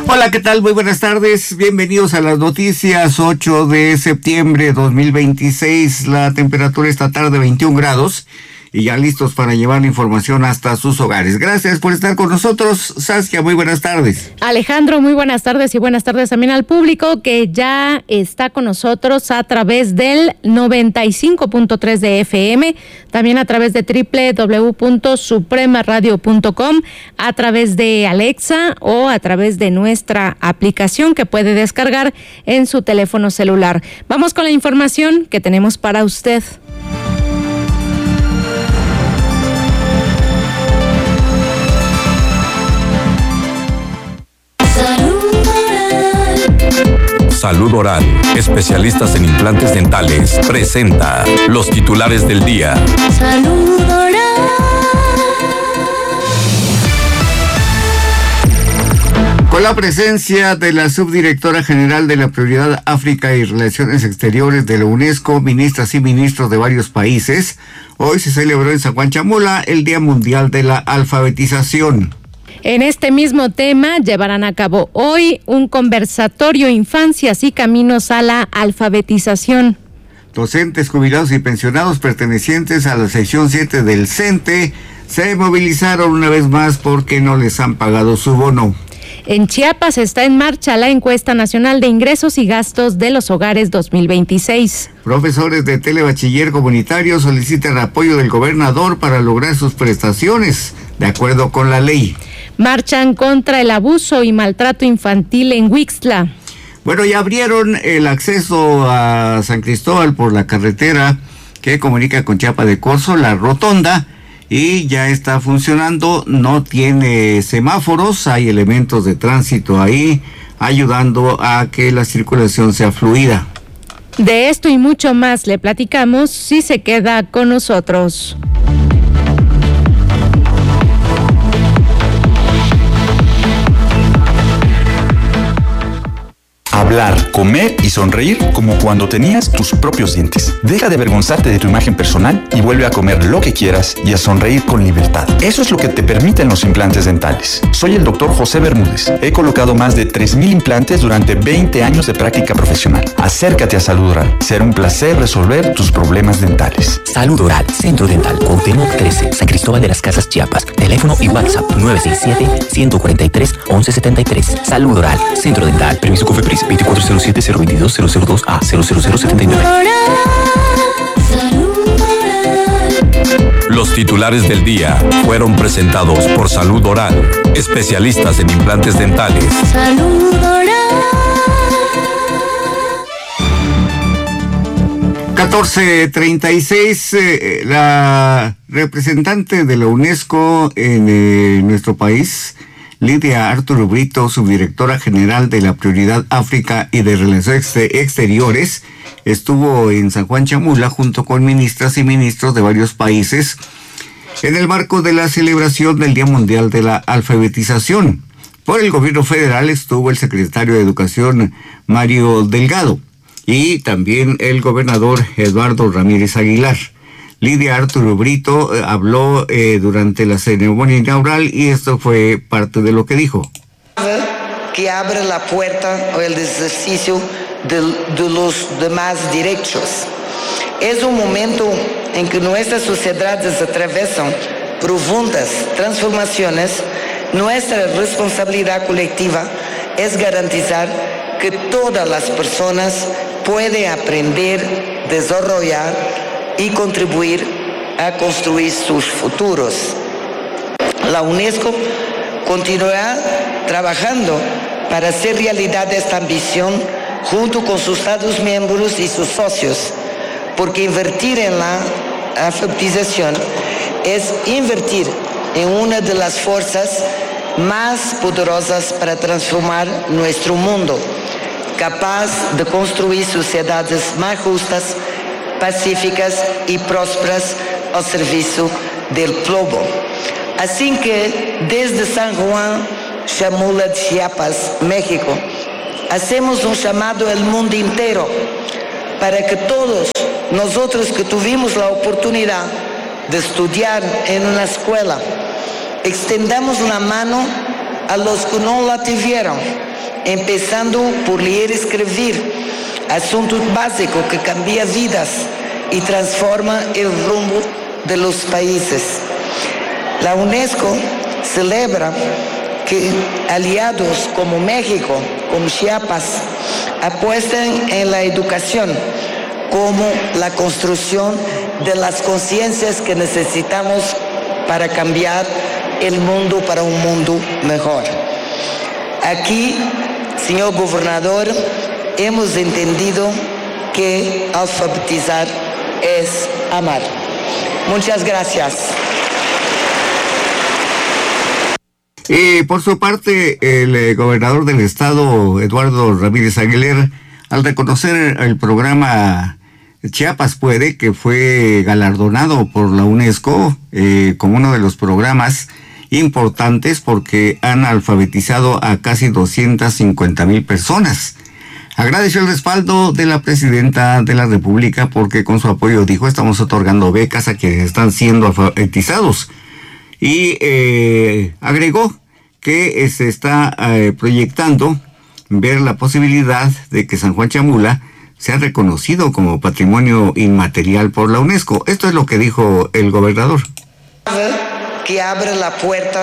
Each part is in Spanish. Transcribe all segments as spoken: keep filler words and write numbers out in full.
Hola, ¿qué tal? Muy buenas tardes. Bienvenidos a las noticias. ocho de septiembre de dos mil veintiséis. La temperatura esta tarde veintiún grados. Y ya listos para llevar la información hasta sus hogares. Gracias por estar con nosotros. Saskia, muy buenas tardes. Alejandro, muy buenas tardes y buenas tardes también al público que ya está con nosotros a través del noventa y cinco punto tres de F M, también a través de doble u doble u doble u punto suprema radio punto com, a través de Alexa o a través de nuestra aplicación que puede descargar en su teléfono celular. Vamos con la información que tenemos para usted. Salud Oral, especialistas en implantes dentales, presenta los titulares del día. Salud Oral. Con la presencia de la subdirectora general de la Prioridad África y Relaciones Exteriores de la UNESCO, ministras y ministros de varios países, hoy se celebró en San Juan Chamula el Día Mundial de la Alfabetización. En este mismo tema llevarán a cabo hoy un conversatorio Infancias y Caminos a la Alfabetización. Docentes, jubilados y pensionados pertenecientes a la sección siete del CENTE se movilizaron una vez más porque no les han pagado su bono. En Chiapas está en marcha la encuesta nacional de ingresos y gastos de los hogares dos mil veintiséis. Profesores de telebachiller comunitario solicitan apoyo del gobernador para lograr sus prestaciones, de acuerdo con la ley. Marchan contra el abuso y maltrato infantil en Huixtla. Bueno, ya abrieron el acceso a San Cristóbal por la carretera que comunica con Chiapa de Corzo, la rotonda, y ya está funcionando. No tiene semáforos, hay elementos de tránsito ahí ayudando a que la circulación sea fluida. De esto y mucho más le platicamos si se queda con nosotros. Hablar, comer y sonreír como cuando tenías tus propios dientes. Deja de avergonzarte de tu imagen personal y vuelve a comer lo que quieras y a sonreír con libertad. Eso es lo que te permiten los implantes dentales. Soy el doctor José Bermúdez. He colocado más de tres mil implantes durante veinte años de práctica profesional. Acércate a Salud Oral. Será un placer resolver tus problemas dentales. Salud Oral, Centro Dental, Cuauhtémoc trece, San Cristóbal de las Casas, Chiapas. Teléfono y WhatsApp nueve seis siete, uno cuatro tres, once setenta y tres. Salud Oral, Centro Dental. Permiso COFEPRIS veinticuatro cero siete, cero veintidós, cero cero dos A cero cero cero setenta y nueve. Los titulares del día fueron presentados por Salud Oral, especialistas en implantes dentales. Salud Oral. catorce treinta y seis, eh, la representante de la UNESCO en eh, nuestro país, Lidia Arturo Brito, subdirectora general de la Prioridad África y de Relaciones Exteriores, estuvo en San Juan Chamula junto con ministras y ministros de varios países en el marco de la celebración del Día Mundial de la Alfabetización. Por el gobierno federal estuvo el secretario de Educación, Mario Delgado, y también el gobernador Eduardo Ramírez Aguilar. Lidia Arturo Brito eh, habló eh, durante la ceremonia inaugural y esto fue parte de lo que dijo. Que abre la puerta al ejercicio de, de los demás derechos. Es un momento en que nuestras sociedades atraviesan profundas transformaciones. Nuestra responsabilidad colectiva es garantizar que todas las personas pueden aprender, desarrollar y contribuir a construir sus futuros. La UNESCO continuará trabajando para hacer realidad esta ambición junto con sus Estados miembros y sus socios, porque invertir en la alfabetización es invertir en una de las fuerzas más poderosas para transformar nuestro mundo, capaz de construir sociedades más justas, pacíficas y prósperas al servicio del globo. Así que desde San Juan Chamula, Chiapas, México, hacemos un llamado al mundo entero para que todos nosotros que tuvimos la oportunidad de estudiar en una escuela, extendamos la mano a los que no la tuvieron empezando por leer y escribir, asunto básico que cambia vidas y transforma el rumbo de los países. La UNESCO celebra que aliados como México, como Chiapas, apuestan en la educación como la construcción de las conciencias que necesitamos para cambiar el mundo para un mundo mejor. Aquí, señor gobernador, hemos entendido que alfabetizar es amar. Muchas gracias. Y por su parte, el eh, gobernador del estado, Eduardo Ramírez Aguilar, al reconocer el programa Chiapas Puede, que fue galardonado por la UNESCO eh, como uno de los programas importantes porque han alfabetizado a casi doscientas cincuenta mil personas. Agradeció el respaldo de la presidenta de la República porque con su apoyo, dijo, estamos otorgando becas a quienes están siendo alfabetizados. Y eh, agregó que eh, se está eh, proyectando ver la posibilidad de que San Juan Chamula sea reconocido como patrimonio inmaterial por la UNESCO. Esto es lo que dijo el gobernador. Que abre la puerta.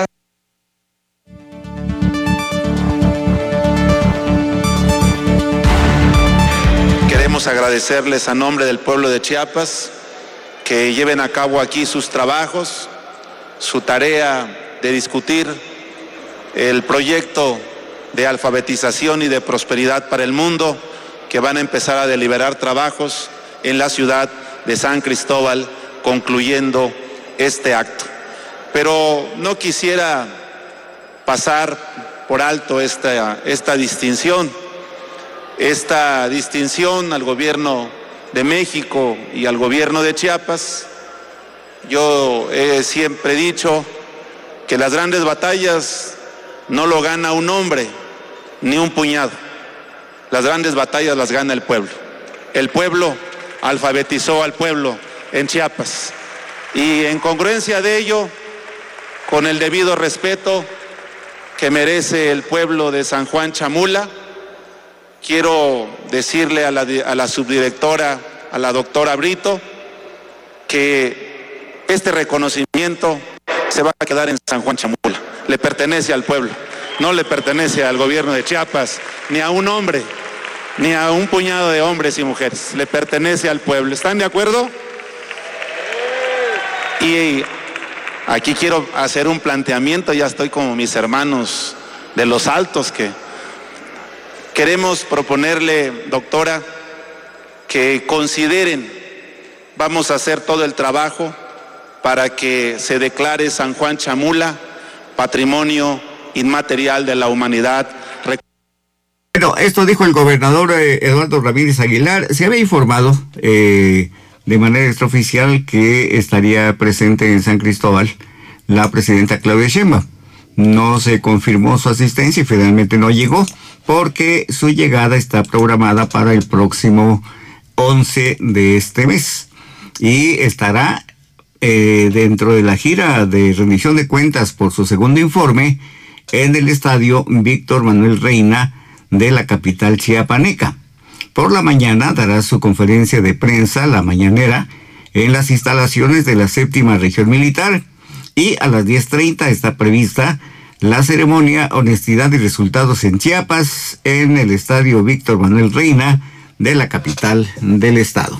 Queremos agradecerles a nombre del pueblo de Chiapas que lleven a cabo aquí sus trabajos, su tarea de discutir el proyecto de alfabetización y de prosperidad para el mundo, que van a empezar a deliberar trabajos en la ciudad de San Cristóbal, concluyendo este acto. Pero no quisiera pasar por alto esta, esta distinción, esta distinción al gobierno de México y al gobierno de Chiapas. Yo he siempre dicho que las grandes batallas no lo gana un hombre ni un puñado. Las grandes batallas las gana el pueblo. El pueblo alfabetizó al pueblo en Chiapas. Y en congruencia de ello, con el debido respeto que merece el pueblo de San Juan Chamula, quiero decirle a la, a la subdirectora, a la doctora Brito, que este reconocimiento se va a quedar en San Juan Chamula. Le pertenece al pueblo, no le pertenece al gobierno de Chiapas, ni a un hombre, ni a un puñado de hombres y mujeres. Le pertenece al pueblo. ¿Están de acuerdo? Y aquí quiero hacer un planteamiento, ya estoy como mis hermanos de los Altos, que queremos proponerle, doctora, que consideren, vamos a hacer todo el trabajo para que se declare San Juan Chamula Patrimonio Inmaterial de la Humanidad. Bueno, esto dijo el gobernador eh, Eduardo Ramírez Aguilar. Se había informado eh, de manera extraoficial que estaría presente en San Cristóbal la presidenta Claudia Sheinbaum. No se confirmó su asistencia y finalmente no llegó porque su llegada está programada para el próximo once de este mes y estará eh, dentro de la gira de rendición de cuentas por su segundo informe en el estadio Víctor Manuel Reina de la capital chiapaneca. Por la mañana dará su conferencia de prensa, la mañanera, en las instalaciones de la séptima región militar y a las diez treinta está prevista la ceremonia Honestidad y Resultados en Chiapas en el estadio Víctor Manuel Reina de la capital del estado.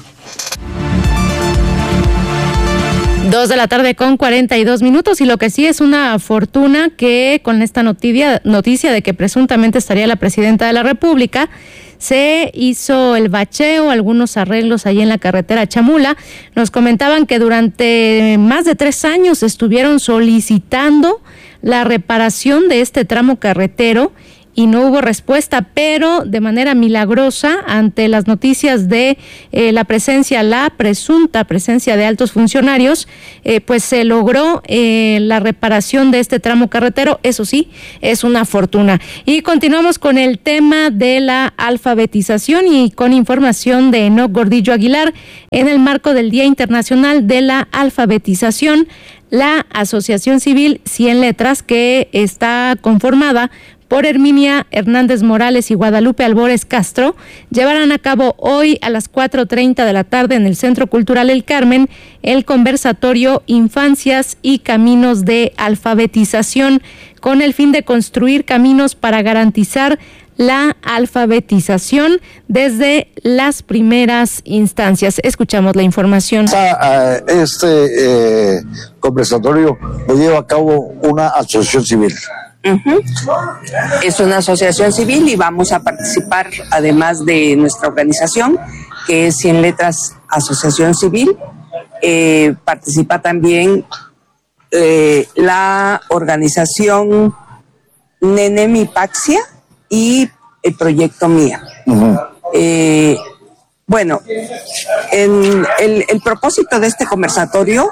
Dos de la tarde con cuarenta y dos minutos y lo que sí es una fortuna que con esta noticia, noticia de que presuntamente estaría la presidenta de la República, se hizo el bacheo, algunos arreglos allí en la carretera Chamula. Nos comentaban que durante más de tres años estuvieron solicitando la reparación de este tramo carretero y no hubo respuesta, pero de manera milagrosa, ante las noticias de eh, la presencia, la presunta presencia de altos funcionarios, eh, pues se logró eh, la reparación de este tramo carretero. Eso sí, es una fortuna. Y continuamos con el tema de la alfabetización y con información de Enoc Gordillo Aguilar. En el marco del Día Internacional de la Alfabetización, la Asociación Civil cien Letras, que está conformada por Herminia Hernández Morales y Guadalupe Albores Castro, llevarán a cabo hoy a las cuatro treinta de la tarde en el Centro Cultural El Carmen el conversatorio Infancias y Caminos de Alfabetización, con el fin de construir caminos para garantizar la alfabetización desde las primeras instancias. Escuchamos la información. Este eh, conversatorio lo lleva a cabo una asociación civil. Uh-huh. Es una asociación civil y vamos a participar, además de nuestra organización, que es Cien Letras Asociación Civil, eh, participa también eh, la organización Nenemipaxia y el proyecto Mía. Uh-huh. Eh, bueno, en el, el propósito de este conversatorio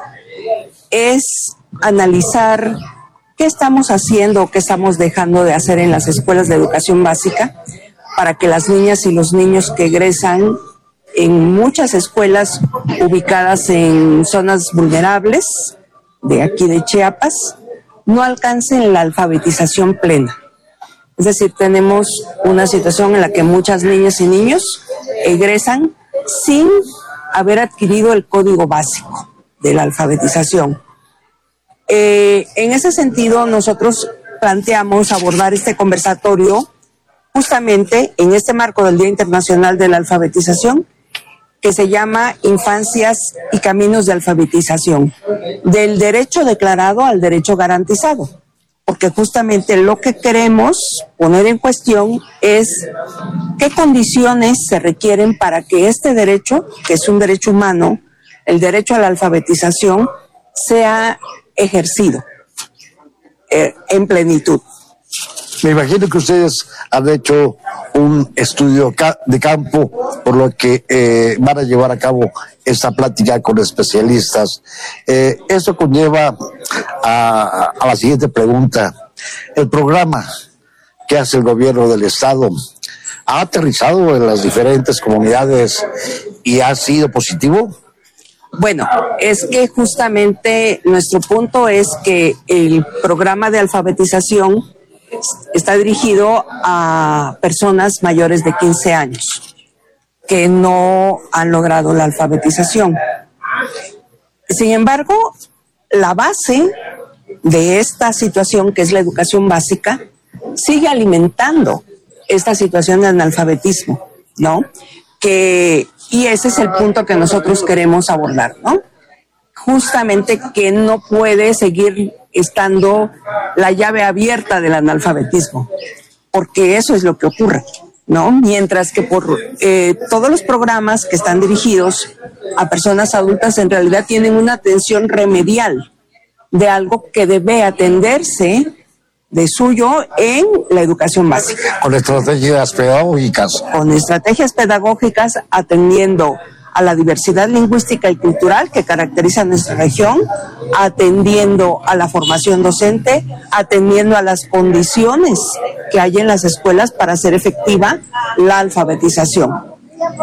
es analizar qué estamos haciendo o qué estamos dejando de hacer en las escuelas de educación básica para que las niñas y los niños que egresan en muchas escuelas ubicadas en zonas vulnerables de aquí de Chiapas no alcancen la alfabetización plena. Es decir, tenemos una situación en la que muchas niñas y niños egresan sin haber adquirido el código básico de la alfabetización. Eh, en ese sentido, nosotros planteamos abordar este conversatorio justamente en este marco del Día Internacional de la Alfabetización, que se llama Infancias y Caminos de Alfabetización, del derecho declarado al derecho garantizado, porque justamente lo que queremos poner en cuestión es qué condiciones se requieren para que este derecho, que es un derecho humano, el derecho a la alfabetización, sea ejercido eh, en plenitud. Me imagino que ustedes han hecho un estudio de campo, por lo que eh, van a llevar a cabo esta plática con especialistas. Eh, esto conlleva a, a la siguiente pregunta. ¿El programa que hace el gobierno del estado ha aterrizado en las diferentes comunidades y ha sido positivo? Bueno, es que justamente nuestro punto es que el programa de alfabetización está dirigido a personas mayores de quince años que no han logrado la alfabetización. Sin embargo, la base de esta situación, que es la educación básica, sigue alimentando esta situación de analfabetismo, ¿no? Que, y ese es el punto que nosotros queremos abordar, ¿no? Justamente que no puede seguir estando la llave abierta del analfabetismo, porque eso es lo que ocurre, ¿no? Mientras que por eh, todos los programas que están dirigidos a personas adultas en realidad tienen una atención remedial de algo que debe atenderse de suyo en la educación básica. Con estrategias pedagógicas. Con estrategias pedagógicas atendiendo a la diversidad lingüística y cultural que caracteriza a nuestra región, atendiendo a la formación docente, atendiendo a las condiciones que hay en las escuelas para hacer efectiva la alfabetización.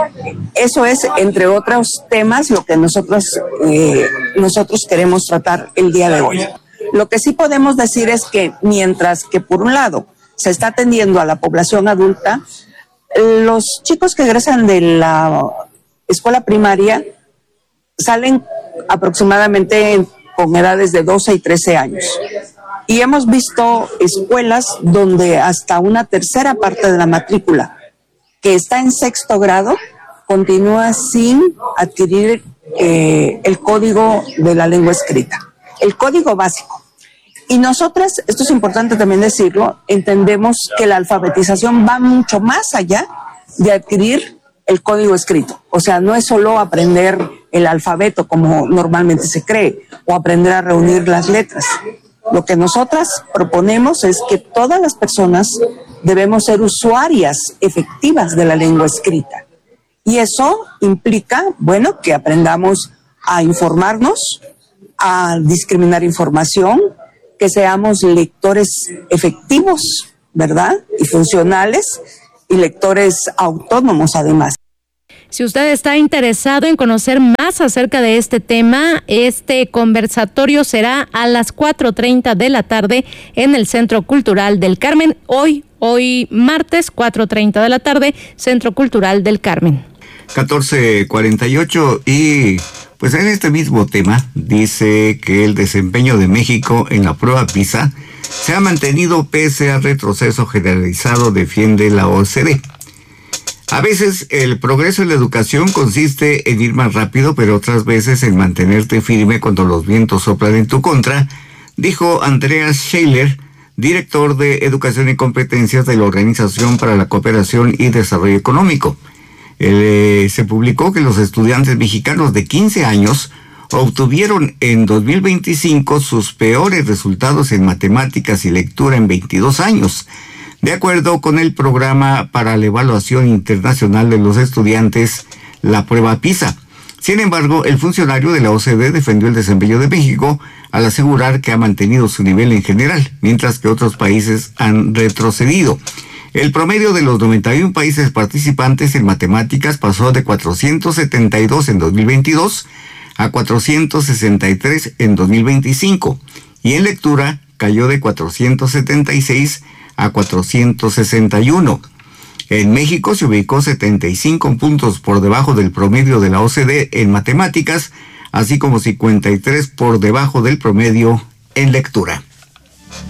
Eso es, entre otros temas, lo que nosotros, eh, nosotros queremos tratar el día de hoy. Lo que sí podemos decir es que mientras que por un lado se está atendiendo a la población adulta, los chicos que egresan de la escuela primaria salen aproximadamente con edades de doce y trece años. Y hemos visto escuelas donde hasta una tercera parte de la matrícula que está en sexto grado continúa sin adquirir eh, el código de la lengua escrita, el código básico. Y nosotras, esto es importante también decirlo, entendemos que la alfabetización va mucho más allá de adquirir el código escrito. O sea, no es solo aprender el alfabeto como normalmente se cree o aprender a reunir las letras. Lo que nosotras proponemos es que todas las personas debemos ser usuarias efectivas de la lengua escrita. Y eso implica, bueno, que aprendamos a informarnos, a discriminar información, que seamos lectores efectivos, ¿verdad? Y funcionales, y lectores autónomos además. Si usted está interesado en conocer más acerca de este tema, este conversatorio será a las cuatro treinta de la tarde en el Centro Cultural del Carmen. Hoy, hoy martes, cuatro treinta de la tarde, Centro Cultural del Carmen. catorce cuarenta y ocho y pues en este mismo tema dice que el desempeño de México en la prueba PISA se ha mantenido pese al retroceso generalizado, defiende la O C D. A veces el progreso en la educación consiste en ir más rápido, pero otras veces en mantenerte firme cuando los vientos soplan en tu contra, dijo Andreas Scheiler, director de Educación y Competencias de la Organización para la Cooperación y Desarrollo Económico. Eh, se publicó que los estudiantes mexicanos de quince años obtuvieron en dos mil veinticinco sus peores resultados en matemáticas y lectura en veintidós años. De acuerdo con el Programa para la Evaluación Internacional de los Estudiantes, la prueba PISA. Sin embargo, el funcionario de la O C D defendió el desempeño de México al asegurar que ha mantenido su nivel en general, mientras que otros países han retrocedido. El promedio de los noventa y uno países participantes en matemáticas pasó de cuatrocientos setenta y dos en dos mil veintidós a cuatrocientos sesenta y tres en dos mil veinticinco, y en lectura cayó de cuatrocientos setenta y seis a cuatrocientos sesenta y uno. En México se ubicó setenta y cinco puntos por debajo del promedio de la O C D en matemáticas, así como cincuenta y tres por debajo del promedio en lectura.